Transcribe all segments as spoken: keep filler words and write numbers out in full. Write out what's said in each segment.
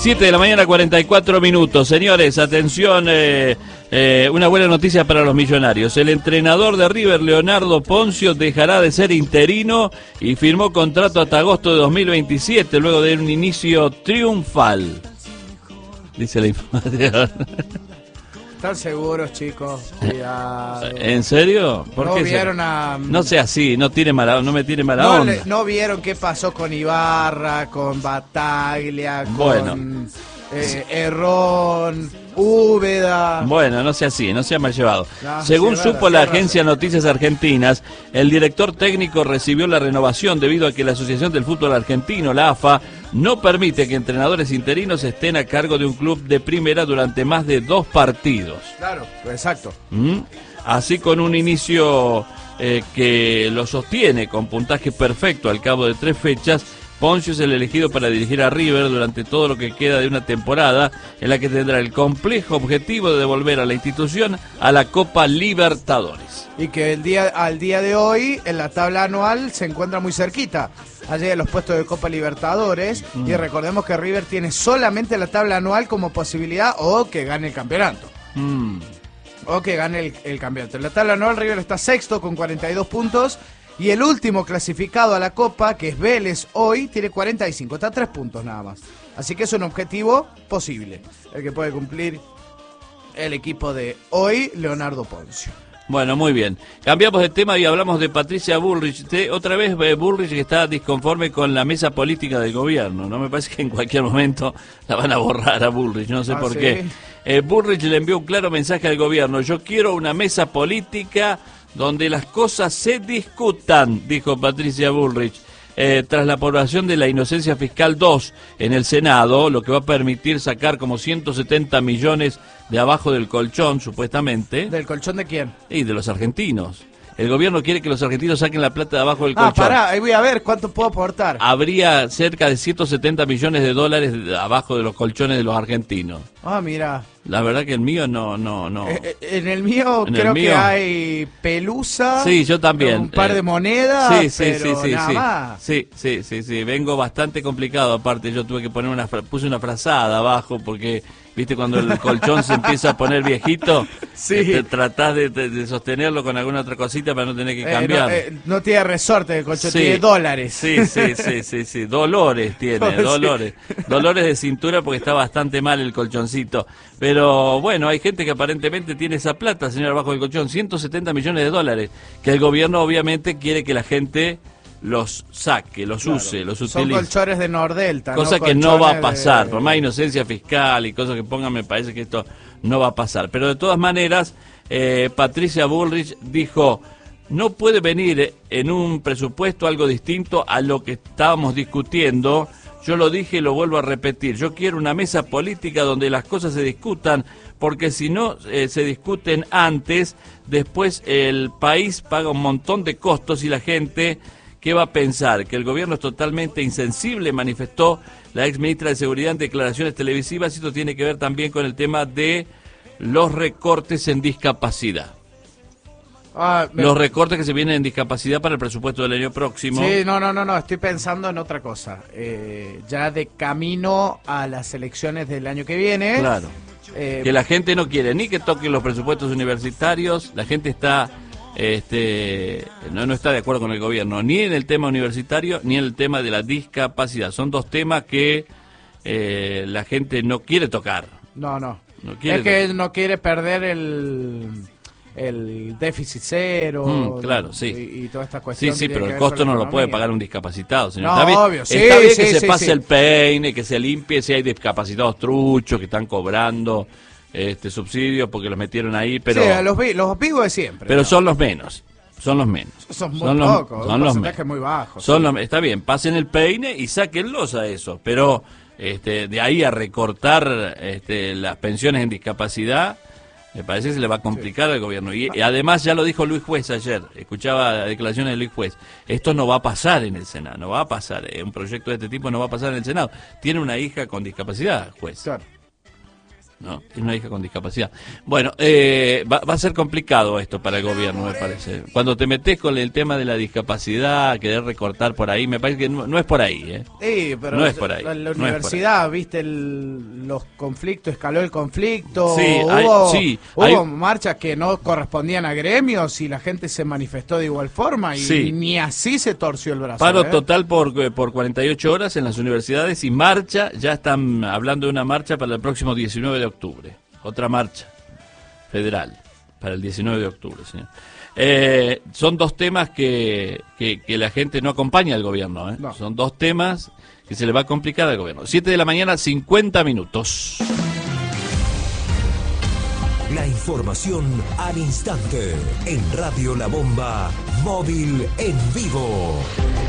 siete de la mañana, cuarenta y cuatro minutos. Señores, atención, eh, eh, una buena noticia para los millonarios. El entrenador de River, Leonardo Poncio, dejará de ser interino y firmó contrato hasta agosto de dos mil veintisiete, luego de un inicio triunfal. Dice la información. Están seguros, chicos. Cuidado. ¿En serio? ¿Por no qué vieron se... a... No sea así, no tiene mala, no me tiene mala no, onda. le, no vieron qué pasó con Ibarra, con Bataglia, con Bueno. eh, Herrón, Úbeda. Bueno, no sea así, no sea mal llevado. No, Según sí, supo verdad, la sí, agencia razón. Noticias Argentinas, el director técnico recibió la renovación debido a que la Asociación del Fútbol Argentino, la A F A, no permite que entrenadores interinos estén a cargo de un club de primera durante más de dos partidos. Claro, exacto. ¿Mm? Así, con un inicio eh, que lo sostiene con puntaje perfecto al cabo de tres fechas, Poncio es el elegido para dirigir a River durante todo lo que queda de una temporada en la que tendrá el complejo objetivo de devolver a la institución a la Copa Libertadores. Y que el día al día de hoy, en la tabla anual, se encuentra muy cerquita. Allí en los puestos de Copa Libertadores. Mm. Y recordemos que River tiene solamente la tabla anual como posibilidad o que gane el campeonato. Mm. O que gane el, el campeonato. En la tabla anual River está sexto con cuarenta y dos puntos. Y el último clasificado a la Copa, que es Vélez hoy, tiene cuarenta y cinco. Está a tres puntos nada más. Así que es un objetivo posible. El que puede cumplir el equipo de hoy, Leonardo Poncio. Bueno, muy bien. Cambiamos de tema y hablamos de Patricia Bullrich. Te, otra vez eh, Bullrich que está disconforme con la mesa política del gobierno. No me parece que en cualquier momento la van a borrar a Bullrich, no sé ah, por ¿sí? qué. Eh, Bullrich le envió un claro mensaje al gobierno. Yo quiero una mesa política donde las cosas se discutan, dijo Patricia Bullrich. Eh, tras la aprobación de la inocencia fiscal dos en el Senado, lo que va a permitir sacar como ciento setenta millones de abajo del colchón, supuestamente. ¿Del colchón de quién? Y de los argentinos. El gobierno quiere que los argentinos saquen la plata de abajo del ah, colchón. Ah, pará, ahí voy a ver cuánto puedo aportar. Habría cerca de ciento setenta millones de dólares de abajo de los colchones de los argentinos. Ah, mira. La verdad que el mío no, no, no. Eh, en el mío en creo el mío, que hay pelusa. Sí, yo también. Un par eh, de monedas, sí, sí, pero sí, sí, nada sí. más. Sí, sí, sí, sí. Vengo bastante complicado. Aparte, yo tuve que poner una, puse una frazada abajo porque, viste, cuando el colchón se empieza a poner viejito, sí. te tratás de, de, de sostenerlo con alguna otra cosita para no tener que eh, cambiar. No, eh, no tiene resorte el colchón, Sí. tiene dólares. Sí, sí, sí, sí, sí. Dolores tiene, Sí. dolores. Dolores de cintura porque está bastante mal el colchoncito. Pero bueno, hay gente que aparentemente tiene esa plata, señor, abajo del colchón, ciento setenta millones de dólares, que el gobierno obviamente quiere que la gente los saque, los Claro. use, los Son utilice. colchones de Nordelta. Cosa no que no va a colchones pasar, de... por más inocencia fiscal y cosas que pongan, me parece que esto no va a pasar. Pero de todas maneras, eh, Patricia Bullrich dijo, no puede venir en un presupuesto algo distinto a lo que estábamos discutiendo. Yo lo dije y lo vuelvo a repetir. Yo quiero una mesa política donde las cosas se discutan, porque si no eh, se discuten antes, después el país paga un montón de costos y la gente, ¿qué va a pensar? Que el gobierno es totalmente insensible, manifestó la ex ministra de Seguridad en declaraciones televisivas. Y esto tiene que ver también con el tema de los recortes en discapacidad. Ah, me... Los recortes que se vienen en discapacidad para el presupuesto del año próximo. Sí, no, no, no, no, estoy pensando en otra cosa. Eh, ya de camino a las elecciones del año que viene. Claro. Eh, que la gente no quiere ni que toquen los presupuestos universitarios, la gente está este no, no está de acuerdo con el gobierno, ni en el tema universitario, ni en el tema de la discapacidad. Son dos temas que eh, la gente no quiere tocar. No, no. no quiere es que tocar. no quiere perder el... el déficit cero, Mm, claro, sí. y, y toda esta Sí, cuestión. sí, tiene pero que el ver con costo la no lo puede economía. pagar un discapacitado, señor. No, está bien, obvio, sí, está bien sí, que se sí, pase sí. el peine, que se limpie si hay discapacitados truchos que están cobrando este subsidios porque los metieron ahí, pero Sí, los, vi- los vivos de siempre. pero ¿no? son los menos, son los menos. Son muy son los, pocos, son un los porcentaje menos. muy bajo. Son sí. los- está bien, pasen el peine y sáquenlos a eso, pero este, de ahí a recortar este, las pensiones en discapacidad, me parece que se le va a complicar al gobierno. Y, y además ya lo dijo Luis Juez ayer, escuchaba declaraciones de Luis Juez, esto no va a pasar en el Senado, no va a pasar, eh, un proyecto de este tipo no va a pasar en el Senado. Tiene una hija con discapacidad, Juez. Claro. No, tiene una hija con discapacidad. Bueno, eh, va, va a ser complicado esto para el gobierno, me parece. Cuando te metes con el tema de la discapacidad, querer recortar por ahí, me parece que no, no es por ahí, ¿eh? Sí, pero no es por ahí. La, la no universidad, viste el, los conflictos, escaló el conflicto. Sí, hubo hay, sí, hubo hay... marchas que no correspondían a gremios y la gente se manifestó de igual forma y sí. ni así se torció el brazo. Paro ¿eh? total por, por cuarenta y ocho horas en las universidades y marcha, ya están hablando de una marcha para el próximo diecinueve de octubre. Otra marcha federal para el diecinueve de octubre, señor. Eh, son dos temas que, que, que la gente no acompaña al gobierno, ¿eh? No. Son dos temas que se le va a complicar al gobierno. siete de la mañana, cincuenta minutos. La información al instante en Radio La Bomba, móvil en vivo.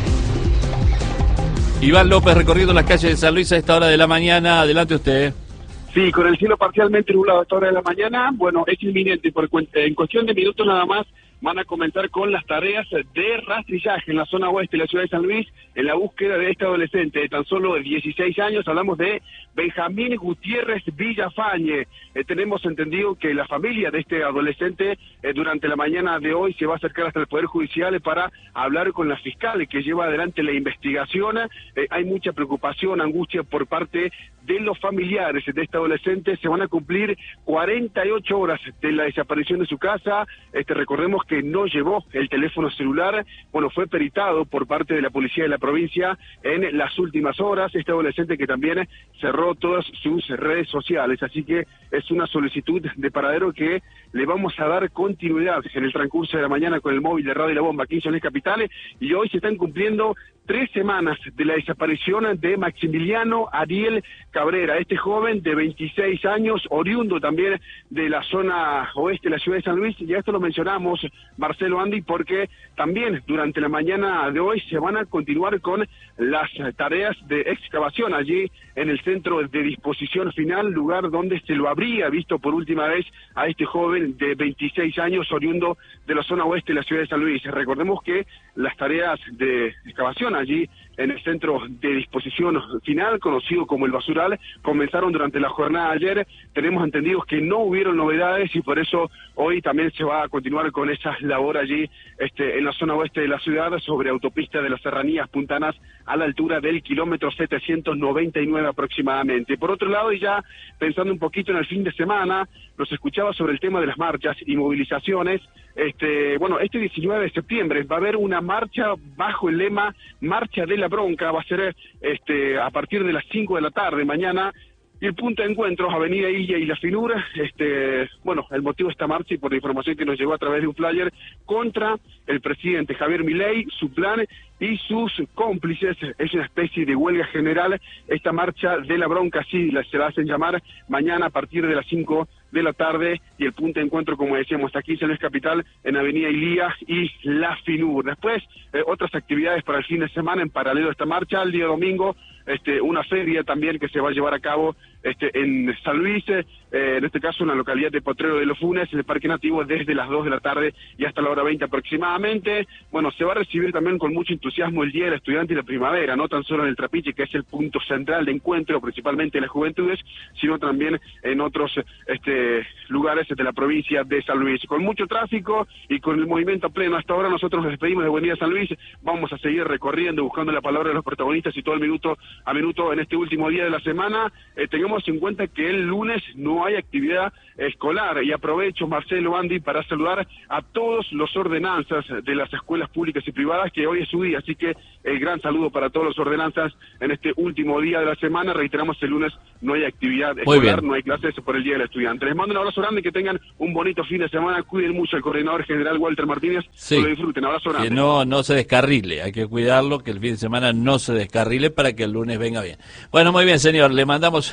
Iván López recorriendo las calles de San Luis a esta hora de la mañana. Adelante usted. Sí, con el cielo parcialmente nublado a esta hora de la mañana, bueno, es inminente, porque en cuestión de minutos nada más van a comenzar con las tareas de rastrillaje en la zona oeste de la ciudad de San Luis, en la búsqueda de este adolescente de tan solo dieciséis años. Hablamos de Benjamín Gutiérrez Villafañe. Eh, tenemos entendido que la familia de este adolescente eh, durante la mañana de hoy se va a acercar hasta el Poder Judicial para hablar con la fiscal que lleva adelante la investigación. Eh, hay mucha preocupación, angustia por parte de los familiares de este adolescente. Se van a cumplir cuarenta y ocho horas de la desaparición de su casa. Este, recordemos que no llevó el teléfono celular. Bueno, fue peritado por parte de la policía de la provincia en las últimas horas. Este adolescente que también cerró todas sus redes sociales, así que es una solicitud de paradero que le vamos a dar continuidad en el transcurso de la mañana con el móvil de Radio La Bomba aquí en San Luis Capital. Y hoy se están cumpliendo tres semanas de la desaparición de Maximiliano Ariel Cabrera, este joven de veintiséis años, oriundo también de la zona oeste de la ciudad de San Luis. Y esto lo mencionamos, Marcelo, Andy, porque también durante la mañana de hoy se van a continuar con las tareas de excavación allí en el centro de disposición final, lugar donde se lo habría visto por última vez a este joven de veintiséis años, oriundo de la zona oeste de la ciudad de San Luis. Recordemos que las tareas de excavación allí en el centro de disposición final, conocido como el basural, comenzaron durante la jornada de ayer. Tenemos entendidos que no hubieron novedades y por eso hoy también se va a continuar con esa labor allí este, en la zona oeste de la ciudad, sobre autopista de las Serranías Puntanas, a la altura del kilómetro setecientos noventa y nueve aproximadamente. Por otro lado, y ya pensando un poquito en el fin de semana, nos escuchaba sobre el tema de las marchas y movilizaciones. Este, bueno, este diecinueve de septiembre va a haber una marcha bajo el lema Marcha de la Bronca. Va a ser este, a partir de las cinco de la tarde mañana. Y el punto de encuentro, Avenida Illa y La Finura. Este, bueno, el motivo de esta marcha, y por la información que nos llegó a través de un flyer, contra el presidente Javier Milei, su plan y sus cómplices. Es una especie de huelga general. Esta marcha de la bronca, sí, la, se la hacen llamar, mañana a partir de las cinco de la tarde, y el punto de encuentro, como decíamos, aquí en San Luis Capital, en Avenida Ilía y La Finur. Después, eh, otras actividades para el fin de semana en paralelo a esta marcha. El día domingo, este, una feria también que se va a llevar a cabo este, en San Luis, eh, en este caso en la localidad de Potrero de los Funes, en el Parque Nativo, desde las dos de la tarde y hasta la hora veinte aproximadamente. Bueno, se va a recibir también con mucho entusiasmo el Día del Estudiante y la Primavera, no tan solo en el Trapiche, que es el punto central de encuentro, principalmente en las juventudes, sino también en otros este, lugares de la provincia de San Luis. Con mucho tráfico y con el movimiento pleno hasta ahora, nosotros nos despedimos de Buen Día San Luis. Vamos a seguir recorriendo, buscando la palabra de los protagonistas y todo el minuto a minuto en este último día de la semana. Eh, tengamos en cuenta que el lunes no hay actividad escolar, y aprovecho, Marcelo, Andy, para saludar a todos los ordenanzas de las escuelas públicas y privadas, que hoy es su día, así que el gran saludo para todos los ordenanzas en este último día de la semana. Reiteramos, el lunes no hay actividad escolar, no hay clases por el Día del Estudiante. Les mando un abrazo grande, que tengan un bonito fin de semana, cuiden mucho al coordinador general Walter Martínez, sí, que lo disfruten, abrazo grande. Que no, no se descarrile, hay que cuidarlo, que el fin de semana no se descarrile para que el lunes venga bien. Bueno, muy bien, señor, le mandamos,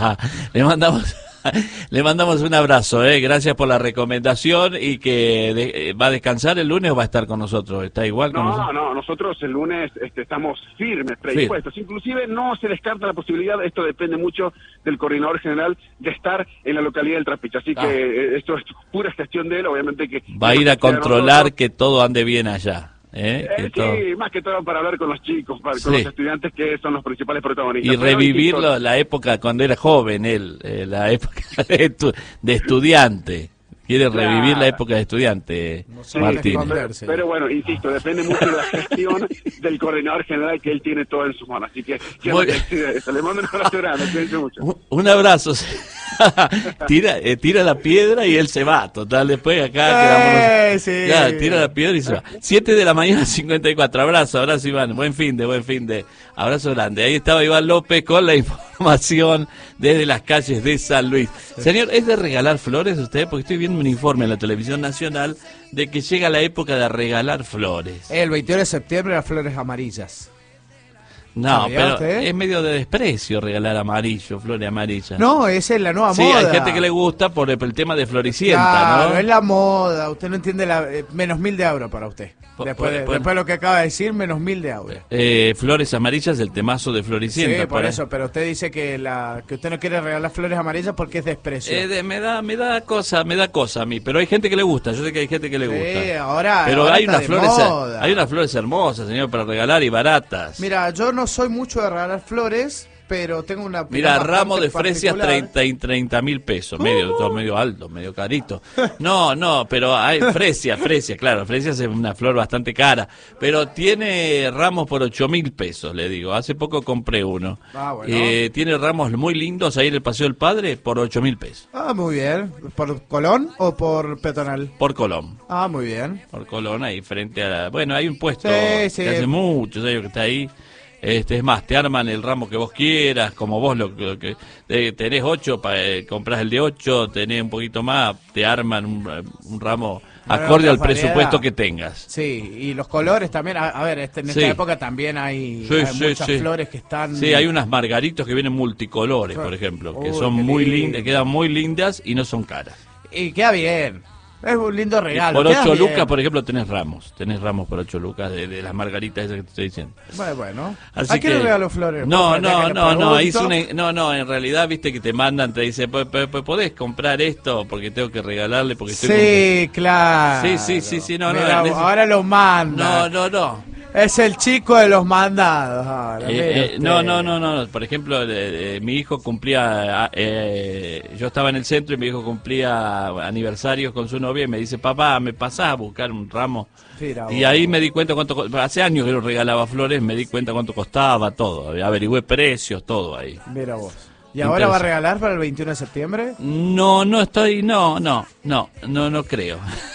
le mandamos... Le mandamos un abrazo, ¿eh? Gracias por la recomendación, y que de, va a descansar el lunes o va a estar con nosotros. ¿Está igual con no, nosotros? No, no, nosotros el lunes este, estamos firmes, predispuestos. Firme. Inclusive no se descarta la posibilidad, esto depende mucho del coordinador general, de estar en la localidad del Trapiche. Así ah. que esto es pura gestión de él, obviamente que... Va a ir a controlar que todo ande bien allá. ¿eh? Eh, Que sí, todo- más que todo para hablar con los chicos, para, Sí. con los estudiantes que son los principales protagonistas. Y Pero, revivir insisto, lo- la época cuando era joven, él, eh, la época de, estu- de estudiante. Quiere revivir Claro. la época de estudiante, No se Sí, van a Martínez. esconder. pero, sí. pero bueno, insisto, depende mucho de la gestión del coordinador general que él tiene todo en sus manos. Así que, que Muy no bien. decide eso. Le mando un abrazo grande, cuídense mucho. Un, un abrazo. tira, eh, tira la piedra y él se va. Total, después acá Eh, quedamos. sí. Claro, tira la piedra y se va. siete de la mañana, cincuenta y cuatro. Abrazo, abrazo, Iván. Buen fin de, buen fin de. Abrazo grande. Ahí estaba Iván López con la información desde las calles de San Luis. Señor, ¿es de regalar flores usted? Porque estoy viendo un informe en la televisión nacional de que llega la época de regalar flores. El veintidós de septiembre las flores amarillas. No, ¿sabía pero usted? es medio de desprecio regalar amarillo, flores amarillas. No, esa es la nueva Sí, moda. hay gente que le gusta por el, por el tema de Floricienta, Claro, ¿no? es la moda. Usted no entiende la... eh, menos mil de euros para usted. Po- Después, de, po- después de lo que acaba de decir, menos mil de euros. Eh, flores amarillas, el temazo de Floricienta. Sí, por para- eso, pero usted dice que la que usted no quiere regalar flores amarillas porque es desprecio. Eh, de- me da me da cosa, me da cosa a mí, pero hay gente que le gusta, yo sé que hay gente que le Sí, gusta. ahora- pero ahora hay está unas de flores moda. hay unas flores hermosas, señor, para regalar y baratas. Mira, yo no soy mucho de regalar flores, pero tengo una... Mira, bastante ramo de fresias particular. treinta y treinta mil pesos, medio, todo medio alto, medio carito. No, no, pero hay fresia, fresia, claro, fresias es una flor bastante cara, pero tiene ramos por ocho mil pesos, le digo. Hace poco compré uno. Ah, bueno. Eh, tiene ramos muy lindos ahí en el Paseo del Padre por ocho mil pesos, Ah, muy bien. ¿Por Colón o por Peatonal? por Colón. Ah, muy bien. Por Colón, ahí frente a la... Bueno, hay un puesto Sí, sí. que hace muchos años que está ahí. Este, es más, te arman el ramo que vos quieras, como vos lo, lo que... eh, tenés ocho, pa, eh, comprás el de ocho, tenés un poquito más, te arman un, un ramo Bueno, acorde otra al variedad. presupuesto que tengas. Sí, y los colores también. A, a ver, este, en esta Sí. época también hay, Sí, hay sí, muchas sí. flores que están... Sí, hay unas margaritos que vienen multicolores, por ejemplo, que Uy, son qué muy lindo. lindas, quedan muy lindas y no son caras. Y queda bien. Es un lindo Y regalo. por queda ocho bien. lucas, por ejemplo, tenés ramos. Tenés ramos por ocho lucas de, de las margaritas esas que te estoy diciendo. Bueno, bueno. Así ¿A quién que- le regalo flores? No, Pues, ya no, que le no, no, ahí es pregunto. una- no, no, en realidad, viste que te mandan, te dice, "Po- po- po- ¿podés comprar esto? Porque tengo que regalarle, porque estoy Sí, claro. Sí, sí, sí, sí, no, no, Mira, en ese- ahora lo con-". manda. No, no, no. Es el chico de los mandados ahora. Eh, mire eh, usted. no, no, no, no. Por ejemplo, eh, eh, mi hijo cumplía, ah, eh, yo estaba en el centro y mi hijo cumplía aniversarios con su novia y me dice, papá, ¿me pasás a buscar un ramo? Mira Y vos. ahí me di cuenta cuánto, co- hace años que no regalaba flores, me di cuenta cuánto costaba todo, averigüé precios, todo ahí. Mira vos. ¿Y ahora va a Interesante. regalar para el veintiuno de septiembre? No, no estoy, no, no, no, no, no creo.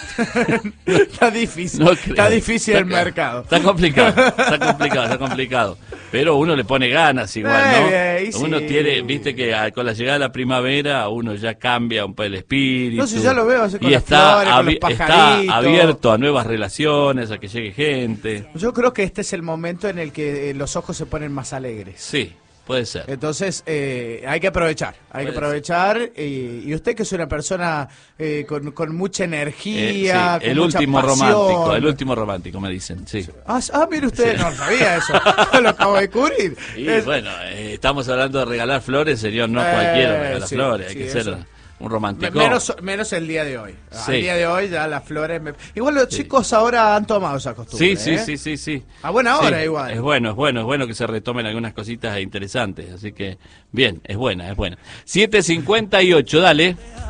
Está difícil. No creo. Está difícil el Está- mercado. Está complicado, está complicado, está complicado. Pero uno le pone ganas igual, ¿no? Eh, bien, y Uno sí. tiene, viste que ah, con la llegada de la primavera uno ya cambia un poco el espíritu. No, si ya lo veo así con y las está, flores, con los abi- está pajaritos. abierto a nuevas relaciones, a que llegue gente. Yo creo que este es el momento en el que eh, los ojos se ponen más alegres. Sí, puede ser. Entonces hay que aprovechar, hay que Puede aprovechar y, y usted que es una persona eh, con, con mucha Eh, energía, sí, con el mucha último pasión. romántico, el último romántico me dicen, sí. Ah, ah, mire usted, no sabía eso, lo acabo de descubrir. Y Es- bueno, eh, estamos hablando de regalar flores, señor, no Eh, cualquiera regala sí, flores, hay sí, que eso. ser un romántico. Menos, menos el día de hoy. Sí. Al día de hoy ya las flores... me- Igual los chicos ahora han tomado esa costumbre. Sí, sí, ¿eh? sí, sí, sí. A buena hora Sí, igual. Es bueno, es bueno, es bueno que se retomen algunas cositas interesantes. Así que, bien, es buena, es buena. siete cincuenta y ocho, dale.